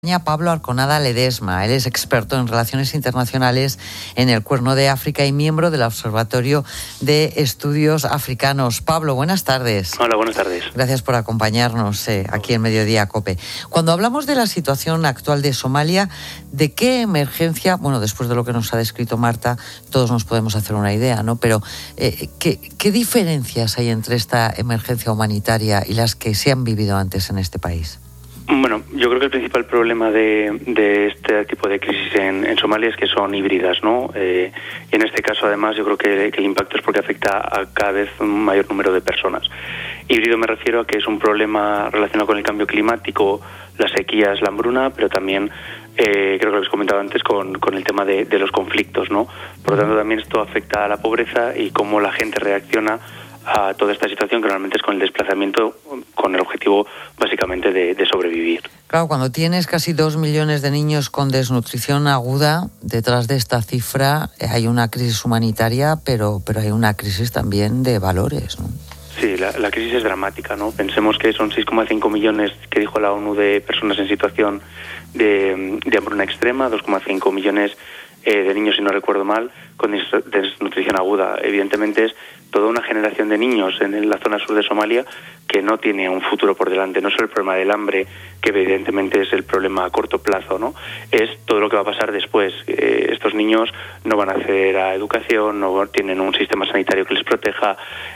Pablo Arconada Ledesma. Él es experto en relaciones internacionales en el Cuerno de África y miembro del Observatorio de Estudios Africanos. Pablo, buenas tardes. Hola, buenas tardes. Gracias por acompañarnos aquí en Mediodía COPE. Cuando hablamos de la situación actual de Somalia, ¿de qué emergencia? Bueno, después de lo que nos ha descrito Marta, todos nos podemos hacer una idea, ¿no? Pero, ¿qué diferencias hay entre esta emergencia humanitaria y las que se han vivido antes en este país? Bueno, yo creo que el principal problema de este tipo de crisis en Somalia es que son híbridas, ¿no? Y en este caso, además, yo creo que el impacto es porque afecta a cada vez un mayor número de personas. Híbrido me refiero a que es un problema relacionado con el cambio climático, las sequías, la hambruna, pero también, creo que lo habéis comentado antes, con el tema de los conflictos, ¿no? Por lo tanto, también esto afecta a la pobreza y cómo la gente reacciona a toda esta situación, que normalmente es con el desplazamiento, con el objetivo básicamente de sobrevivir. Claro, cuando tienes casi 2 millones de niños con desnutrición aguda, detrás de esta cifra hay una crisis humanitaria, pero hay una crisis también de valores, ¿no? Sí, la crisis es dramática, ¿no? Pensemos que son 6,5 millones, que dijo la ONU, de personas en situación de hambruna extrema, 2,5 millones de niños, si no recuerdo mal, con desnutrición aguda. Evidentemente es toda una generación de niños en la zona sur de Somalia que no tiene un futuro por delante. No solo el problema del hambre, que evidentemente es el problema a corto plazo, ¿no? Es todo lo que va a pasar después. Estos niños no van a acceder a educación, no tienen un sistema sanitario que les proteja.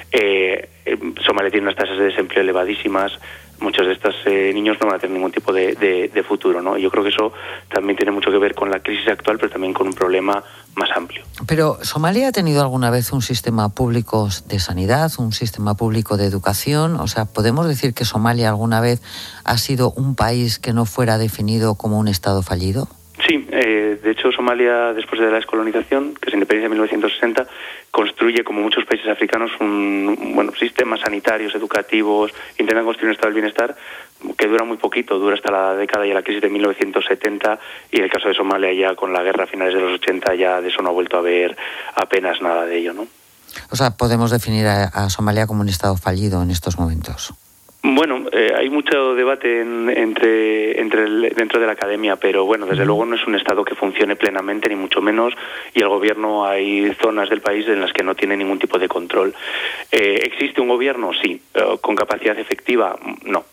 Somalia tiene unas tasas de desempleo elevadísimas. Muchos de estos niños no van a tener ningún tipo de futuro, ¿no? Yo creo que eso también tiene mucho que ver con la crisis actual, pero también con un problema más amplio. Pero ¿Somalia ha tenido alguna vez un sistema público de sanidad, un sistema público de educación? O sea, ¿podemos decir que Somalia alguna vez ha sido un país que no fuera definido como un Estado fallido? Sí, de hecho Somalia, después de la descolonización, que se independiza en 1960, construye, como muchos países africanos, sistemas sanitarios, educativos, intentan construir un estado del bienestar que dura muy poquito, dura hasta la década y la crisis de 1970, y en el caso de Somalia ya con la guerra a finales de los 80 ya de eso no ha vuelto a haber apenas nada de ello, ¿no? O sea, podemos definir a Somalia como un Estado fallido en estos momentos. Bueno, hay mucho debate dentro de la academia, pero bueno, desde luego no es un Estado que funcione plenamente, ni mucho menos, y el gobierno, hay zonas del país en las que no tiene ningún tipo de control. ¿Existe un gobierno? Sí. ¿Con capacidad efectiva? No.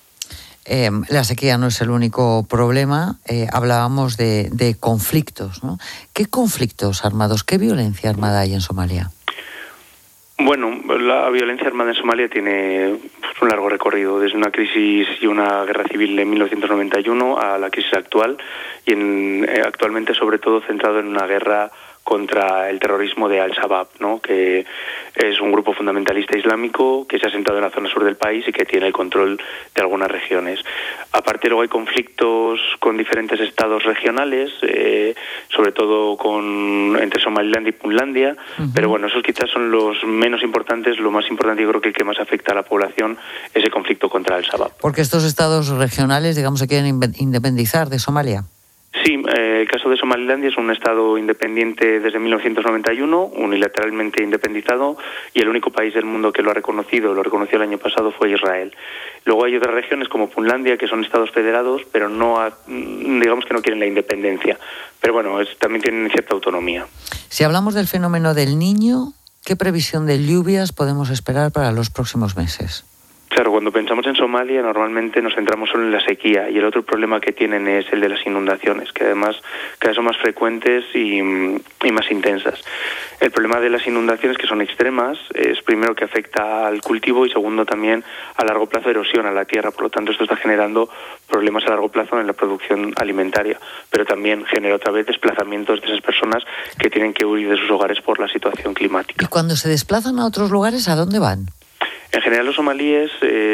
La sequía no es el único problema. Hablábamos de conflictos, ¿no? ¿Qué conflictos armados, qué violencia armada hay en Somalia? Bueno, la violencia armada en Somalia tiene un largo recorrido, desde una crisis y una guerra civil en 1991 a la crisis actual, y actualmente sobre todo centrado en una guerra contra el terrorismo de Al-Shabaab, ¿no? Que es un grupo fundamentalista islámico que se ha asentado en la zona sur del país y que tiene el control de algunas regiones. Aparte, luego hay conflictos con diferentes estados regionales, sobre todo entre Somaliland y Puntlandia, pero bueno, esos quizás son los menos importantes. Lo más importante, yo creo que el que más afecta a la población es el conflicto contra Al-Shabaab. Porque estos estados regionales, digamos, se quieren independizar de Somalia. Sí, el caso de Somalilandia es un estado independiente desde 1991, unilateralmente independizado, y el único país del mundo que lo reconoció el año pasado fue Israel. Luego hay otras regiones como Puntlandia, que son estados federados, pero digamos que no quieren la independencia. Pero bueno, también tienen cierta autonomía. Si hablamos del fenómeno del Niño, ¿qué previsión de lluvias podemos esperar para los próximos meses? Claro, cuando pensamos en Somalia normalmente nos centramos solo en la sequía, y el otro problema que tienen es el de las inundaciones, que además cada vez son más frecuentes y más intensas. El problema de las inundaciones, que son extremas, es primero que afecta al cultivo y segundo también a largo plazo erosión a la tierra. Por lo tanto, esto está generando problemas a largo plazo en la producción alimentaria, pero también genera otra vez desplazamientos de esas personas que tienen que huir de sus hogares por la situación climática. ¿Y cuando se desplazan a otros lugares, a dónde van? En general los somalíes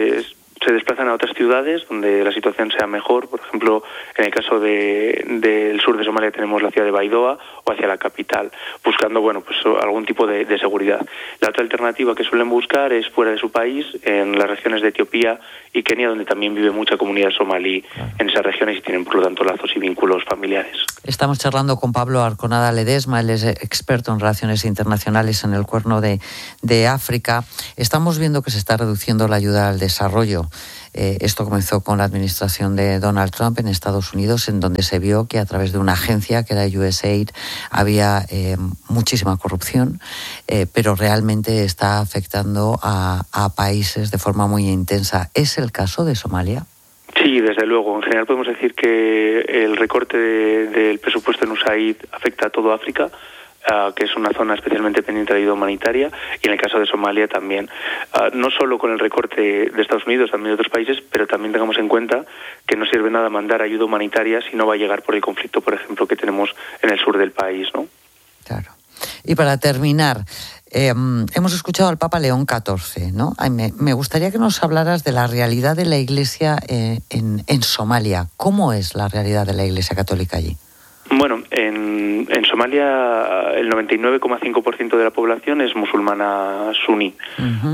se desplazan a otras ciudades donde la situación sea mejor. Por ejemplo, en el caso del sur de Somalia tenemos la ciudad de Baidoa, o hacia la capital, buscando algún tipo de seguridad. La otra alternativa que suelen buscar es fuera de su país, en las regiones de Etiopía y Kenia, donde también vive mucha comunidad somalí en esas regiones y tienen por lo tanto lazos y vínculos familiares. Estamos charlando con Pablo Arconada Ledesma, él es experto en relaciones internacionales en el Cuerno de África. Estamos viendo que se está reduciendo la ayuda al desarrollo. Esto comenzó con la administración de Donald Trump en Estados Unidos, en donde se vio que a través de una agencia, que era USAID, había muchísima corrupción, pero realmente está afectando a países de forma muy intensa. ¿Es el caso de Somalia? Sí, desde luego. En general podemos decir que el recorte del presupuesto en USAID afecta a toda África, que es una zona especialmente pendiente de ayuda humanitaria, y en el caso de Somalia también. No solo con el recorte de Estados Unidos, también de otros países, pero también tengamos en cuenta que no sirve nada mandar ayuda humanitaria si no va a llegar por el conflicto, por ejemplo, que tenemos en el sur del país, ¿no? Claro. Y para terminar, hemos escuchado al Papa León XIV, ¿no? Me gustaría que nos hablaras de la realidad de la Iglesia en Somalia. ¿Cómo es la realidad de la Iglesia católica allí? Bueno, en Somalia el 99,5% de la población es musulmana suní, un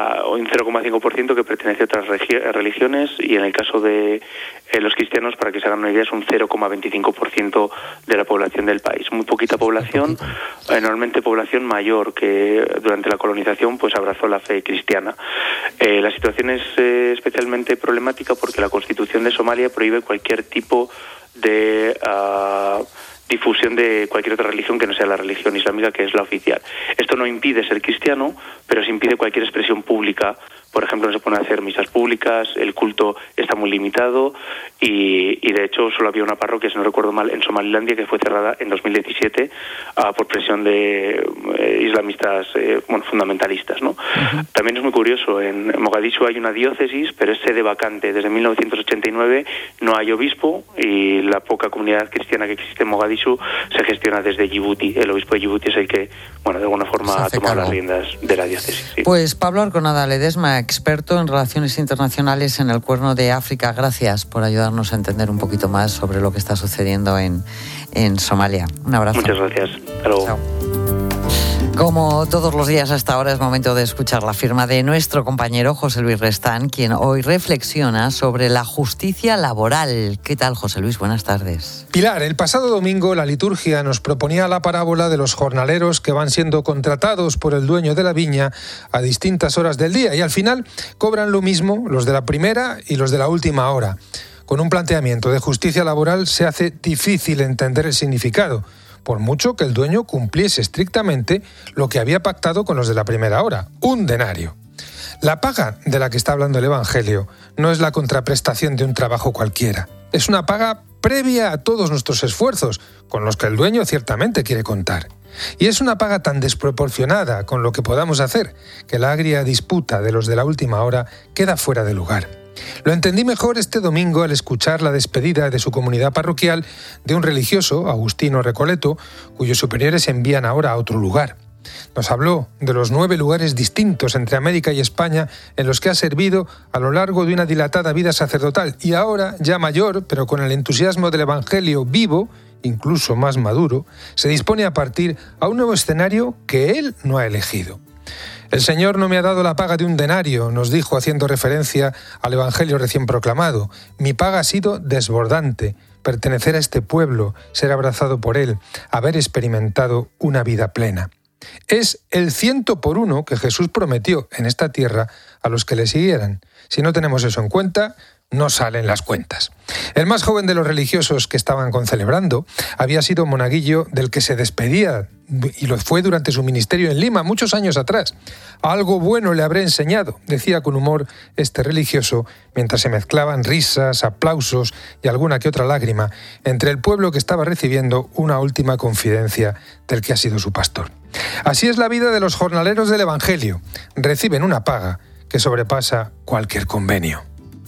0,5% que pertenece a otras religiones, y en el caso de los cristianos, para que se hagan una idea, es un 0,25% de la población del país. Muy poquita población, normalmente población mayor que durante la colonización pues abrazó la fe cristiana. La situación es especialmente problemática porque la Constitución de Somalia prohíbe cualquier tipo de difusión de cualquier otra religión que no sea la religión islámica, que es la oficial. Esto no impide ser cristiano, pero sí impide cualquier expresión pública. Por ejemplo, no se pueden hacer misas públicas, el culto está muy limitado y de hecho solo había una parroquia, si no recuerdo mal, en Somalilandia, que fue cerrada en 2017 por presión de islamistas fundamentalistas, ¿no? Uh-huh. También es muy curioso, en Mogadishu hay una diócesis, pero es sede vacante. Desde 1989 no hay obispo y la poca comunidad cristiana que existe en Mogadishu se gestiona desde Djibouti. El obispo de Djibouti es el que, de alguna forma ha tomado las riendas de la diócesis. Sí. Pues Pablo Arconada Ledesma, experto en relaciones internacionales en el Cuerno de África, gracias por ayudarnos a entender un poquito más sobre lo que está sucediendo en Somalia. Un abrazo. Muchas gracias. Hasta luego. Chao. Como todos los días hasta ahora es momento de escuchar la firma de nuestro compañero José Luis Restán, quien hoy reflexiona sobre la justicia laboral. ¿Qué tal, José Luis? Buenas tardes. Pilar, el pasado domingo la liturgia nos proponía la parábola de los jornaleros que van siendo contratados por el dueño de la viña a distintas horas del día y al final cobran lo mismo los de la primera y los de la última hora. Con un planteamiento de justicia laboral se hace difícil entender el significado, por mucho que el dueño cumpliese estrictamente lo que había pactado con los de la primera hora, un denario. La paga de la que está hablando el Evangelio no es la contraprestación de un trabajo cualquiera. Es una paga previa a todos nuestros esfuerzos, con los que el dueño ciertamente quiere contar. Y es una paga tan desproporcionada con lo que podamos hacer, que la agria disputa de los de la última hora queda fuera de lugar. Lo entendí mejor este domingo al escuchar la despedida de su comunidad parroquial de un religioso, Agustino Recoleto, cuyos superiores envían ahora a otro lugar. Nos habló de los 9 lugares distintos entre América y España en los que ha servido a lo largo de una dilatada vida sacerdotal y ahora, ya mayor, pero con el entusiasmo del Evangelio vivo, incluso más maduro, se dispone a partir a un nuevo escenario que él no ha elegido. El Señor no me ha dado la paga de un denario, nos dijo haciendo referencia al Evangelio recién proclamado. Mi paga ha sido desbordante, pertenecer a este pueblo, ser abrazado por él, haber experimentado una vida plena. Es el 100 por 1 que Jesús prometió en esta tierra a los que le siguieran. Si no tenemos eso en cuenta, no salen las cuentas. El más joven de los religiosos que estaban concelebrando había sido monaguillo del que se despedía y lo fue durante su ministerio en Lima muchos años atrás. Algo bueno le habré enseñado, decía con humor este religioso, mientras se mezclaban risas, aplausos y alguna que otra lágrima entre el pueblo que estaba recibiendo una última confidencia del que ha sido su pastor. Así es la vida de los jornaleros del Evangelio. Reciben una paga que sobrepasa cualquier convenio.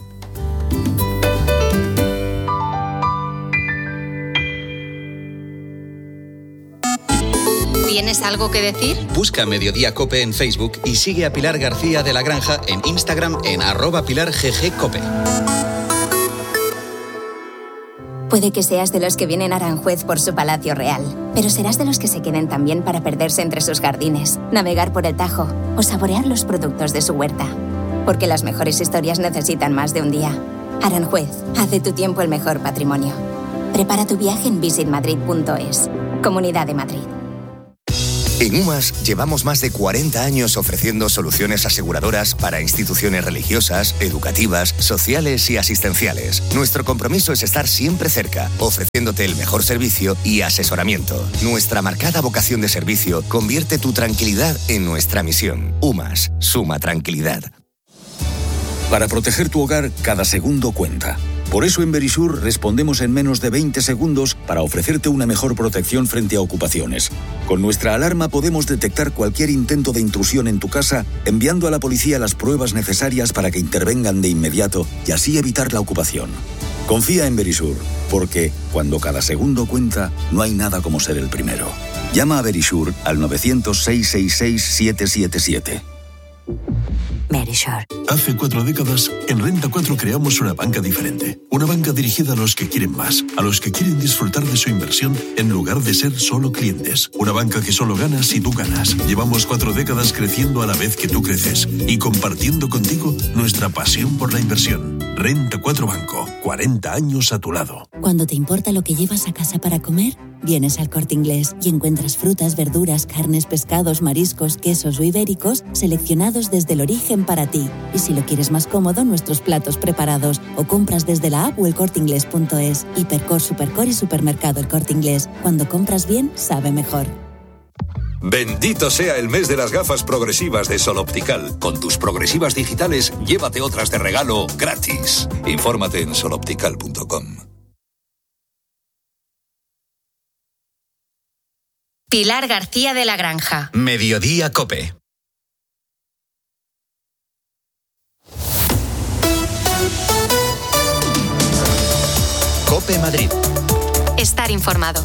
¿Tienes algo que decir? Busca Mediodía Cope en Facebook y sigue a Pilar García de la Granja en Instagram en @PilarGGCope. Puede que seas de los que vienen a Aranjuez por su palacio real, pero serás de los que se queden también para perderse entre sus jardines, navegar por el Tajo o saborear los productos de su huerta. Porque las mejores historias necesitan más de un día. Aranjuez, haz de tu tiempo el mejor patrimonio. Prepara tu viaje en visitmadrid.es. Comunidad de Madrid. En UMAS llevamos más de 40 años ofreciendo soluciones aseguradoras para instituciones religiosas, educativas, sociales y asistenciales. Nuestro compromiso es estar siempre cerca, ofreciéndote el mejor servicio y asesoramiento. Nuestra marcada vocación de servicio convierte tu tranquilidad en nuestra misión. UMAS, suma tranquilidad. Para proteger tu hogar, cada segundo cuenta. Por eso en Verisure respondemos en menos de 20 segundos para ofrecerte una mejor protección frente a ocupaciones. Con nuestra alarma podemos detectar cualquier intento de intrusión en tu casa, enviando a la policía las pruebas necesarias para que intervengan de inmediato y así evitar la ocupación. Confía en Verisure, porque cuando cada segundo cuenta, no hay nada como ser el primero. Llama a Verisure al 900-666-777. Verisure. Hace 4 décadas, en Renta 4 creamos una banca diferente. Una banca dirigida a los que quieren más, a los que quieren disfrutar de su inversión en lugar de ser solo clientes. Una banca que solo gana si tú ganas. Llevamos 4 décadas creciendo a la vez que tú creces y compartiendo contigo nuestra pasión por la inversión. Renta 4 Banco, 40 años a tu lado. Cuando te importa lo que llevas a casa para comer, vienes al Corte Inglés y encuentras frutas, verduras, carnes, pescados, mariscos, quesos o ibéricos seleccionados desde el origen para ti. Y si lo quieres más cómodo, nuestros platos preparados o compras desde la app o elcorteinglés.es. Hipercor, Supercor y Supermercado El Corte Inglés. Cuando compras bien, sabe mejor. Bendito sea el mes de las gafas progresivas de Sol Optical. Con tus progresivas digitales, llévate otras de regalo gratis. Infórmate en soloptical.com. Pilar García de la Granja. Mediodía COPE. COPE Madrid. Estar informado.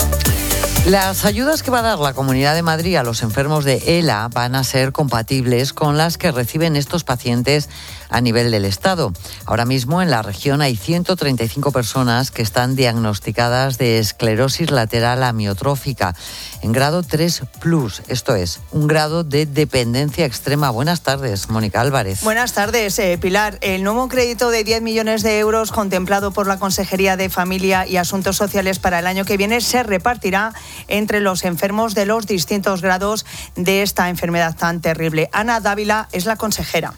Las ayudas que va a dar la Comunidad de Madrid a los enfermos de ELA van a ser compatibles con las que reciben estos pacientes a nivel del Estado. Ahora mismo en la región hay 135 personas que están diagnosticadas de esclerosis lateral amiotrófica en grado 3+, esto es, un grado de dependencia extrema. Buenas tardes, Mónica Álvarez. Buenas tardes, Pilar. El nuevo crédito de 10 millones de euros contemplado por la Consejería de Familia y Asuntos Sociales para el año que viene se repartirá entre los enfermos de los distintos grados de esta enfermedad tan terrible. Ana Dávila es la consejera.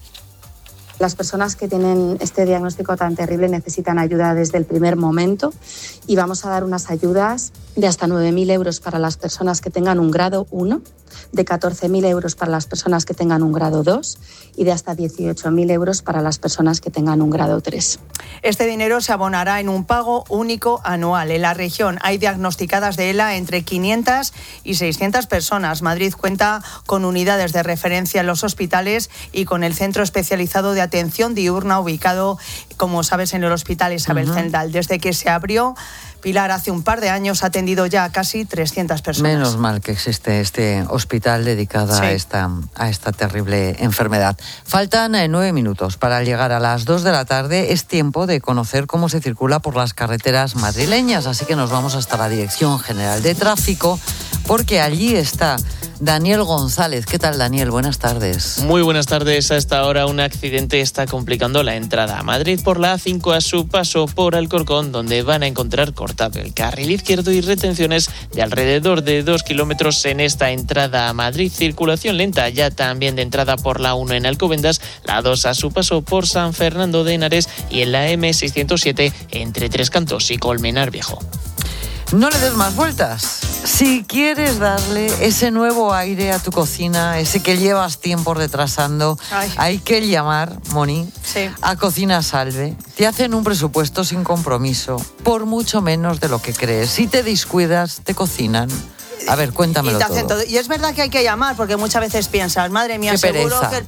Las personas que tienen este diagnóstico tan terrible necesitan ayuda desde el primer momento y vamos a dar unas ayudas de hasta 9.000 euros para las personas que tengan un grado 1, de 14.000 euros para las personas que tengan un grado 2 y de hasta 18.000 euros para las personas que tengan un grado 3. Este dinero se abonará en un pago único anual. En la región hay diagnosticadas de ELA entre 500 y 600 personas. Madrid cuenta con unidades de referencia en los hospitales y con el centro especializado de atención diurna ubicado, como sabes, en el Hospital Isabel Zendal. Desde que se abrió, Pilar, hace un par de años ha atendido ya a casi 300 personas. Menos mal que existe este hospital dedicado a esta terrible enfermedad. Faltan 9 minutos para llegar a las 2 de la tarde. Es tiempo de conocer cómo se circula por las carreteras madrileñas, así que nos vamos hasta la Dirección General de Tráfico, porque allí está Daniel González. ¿Qué tal, Daniel? Buenas tardes. Muy buenas tardes. A esta hora un accidente está complicando la entrada a Madrid por la A5 a su paso por Alcorcón, donde van a encontrar cortado el carril izquierdo y retenciones de alrededor de 2 kilómetros en esta entrada a Madrid. Circulación lenta ya también de entrada por la 1 en Alcobendas, la 2 a su paso por San Fernando de Henares y en la M607 entre Tres Cantos y Colmenar Viejo. No le des más vueltas. Si quieres darle ese nuevo aire a tu cocina, ese que llevas tiempo retrasando, hay que llamar, Moni, a Cocina Salve. Te hacen un presupuesto sin compromiso, por mucho menos de lo que crees. Si te descuidas, te cocinan. A ver, cuéntamelo todo. Y es verdad que hay que llamar, porque muchas veces piensas, madre mía, seguro que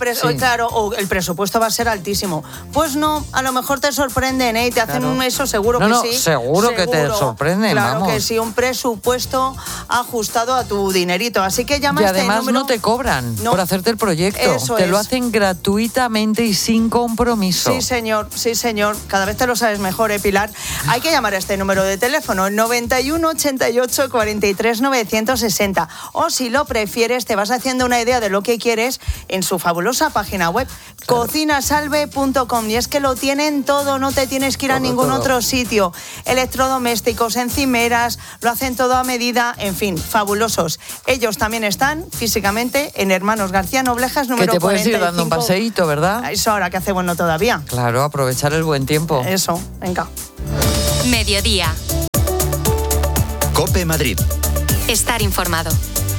el presupuesto va a ser altísimo. Pues no, a lo mejor te sorprenden, ¿eh? Y te hacen un eso, seguro que sí. Seguro que te sorprenden, claro vamos. Que sí, un presupuesto ajustado a tu dinerito. Así que llama y a este además número. no te cobran por hacerte el proyecto. Eso te lo hacen gratuitamente y sin compromiso. Sí, señor. Cada vez te lo sabes mejor, Pilar. Hay que llamar a este número de teléfono, 91 88 43 900. 660. O si lo prefieres, te vas haciendo una idea de lo que quieres en su fabulosa página web, cocinasalve.com. Y es que lo tienen todo, no te tienes que ir a ningún otro sitio. Electrodomésticos, encimeras, lo hacen todo a medida, en fin, fabulosos. Ellos también están físicamente en Hermanos García Noblejas, número 45. Que te puedes ir dando un paseíto, ¿verdad? Eso ahora que hace bueno todavía. Claro, aprovechar el buen tiempo. Eso, venga. Mediodía. COPE Madrid. Estar informado.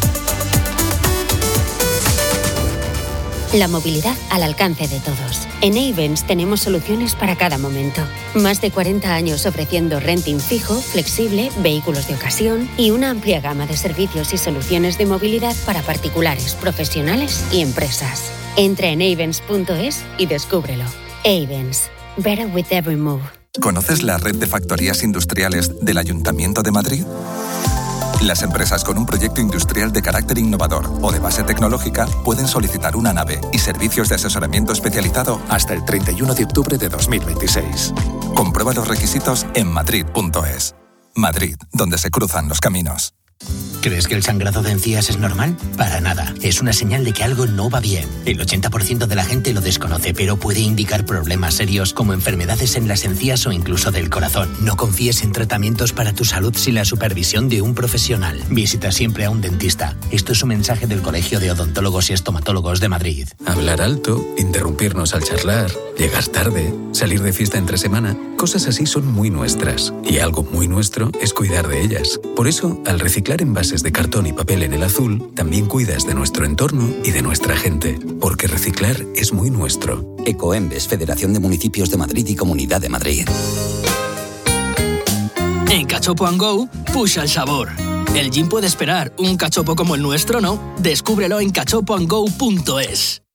La movilidad al alcance de todos. En Ayvens tenemos soluciones para cada momento. Más de 40 años ofreciendo renting fijo, flexible, vehículos de ocasión y una amplia gama de servicios y soluciones de movilidad para particulares, profesionales y empresas. Entra en Ayvens.es y descúbrelo. Ayvens. Better with every move. ¿Conoces la red de factorías industriales del Ayuntamiento de Madrid? Las empresas con un proyecto industrial de carácter innovador o de base tecnológica pueden solicitar una nave y servicios de asesoramiento especializado hasta el 31 de octubre de 2026. Comprueba los requisitos en madrid.es. Madrid, donde se cruzan los caminos. ¿Crees que el sangrado de encías es normal? Para nada. Es una señal de que algo no va bien. El 80% de la gente lo desconoce, pero puede indicar problemas serios como enfermedades en las encías o incluso del corazón. No confíes en tratamientos para tu salud sin la supervisión de un profesional. Visita siempre a un dentista. Esto es un mensaje del Colegio de Odontólogos y Estomatólogos de Madrid. Hablar alto, interrumpirnos al charlar, llegar tarde, salir de fiesta entre semana. Cosas así son muy nuestras. Y algo muy nuestro es cuidar de ellas. Por eso, al reciclar envases de cartón y papel en el azul, también cuidas de nuestro entorno y de nuestra gente. Porque reciclar es muy nuestro. Ecoembes, Federación de Municipios de Madrid y Comunidad de Madrid. En Cachopo & Go, pusha el sabor. El gin puede esperar, un cachopo como el nuestro no. Descúbrelo en cachopoandgo.es.